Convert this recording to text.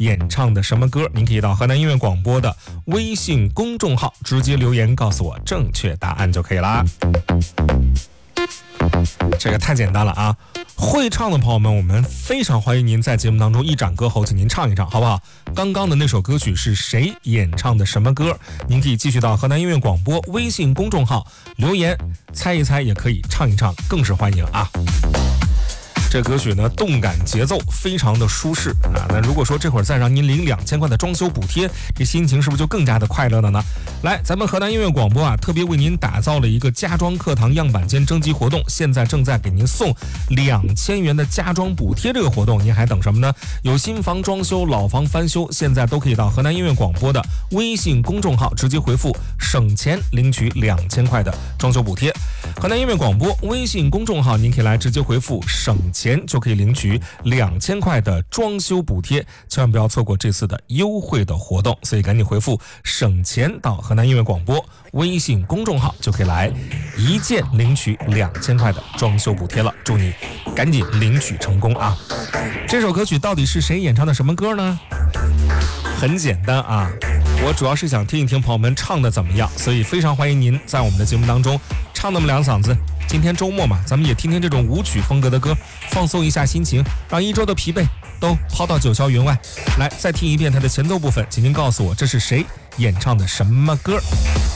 演唱的什么歌？您可以到河南音乐广播的微信公众号直接留言告诉我正确答案就可以啦。这个太简单了啊！会唱的朋友们，我们非常欢迎您在节目当中一展歌喉，请您唱一唱，好不好？刚刚的那首歌曲是谁演唱的什么歌？您可以继续到河南音乐广播微信公众号留言，猜一猜也可以，唱一唱更是欢迎啊！这歌曲呢，动感节奏非常的舒适啊。那如果说这会儿再让您领2000块的装修补贴，这心情是不是就更加的快乐了呢？来，咱们河南音乐广播啊，特别为您打造了一个家装课堂样板间征集活动，现在正在给您送2000元的家装补贴。这个活动您还等什么呢？有新房装修、老房翻修，现在都可以到河南音乐广播的微信公众号直接回复省钱领取2000块的装修补贴。河南音乐广播微信公众号您可以来直接回复省钱就可以领取2000块的装修补贴，千万不要错过这次的优惠的活动，所以赶紧回复省钱到河南音乐广播微信公众号就可以来一键领取2000块的装修补贴了，祝你赶紧领取成功啊！这首歌曲到底是谁演唱的什么歌呢？很简单啊，我主要是想听一听朋友们唱的怎么样，所以非常欢迎您在我们的节目当中唱那么2嗓子。今天周末嘛，咱们也听听这种舞曲风格的歌，放松一下心情，让一周的疲惫都抛到九霄云外。来，再听一遍它的前奏部分，请您告诉我这是谁演唱的什么歌。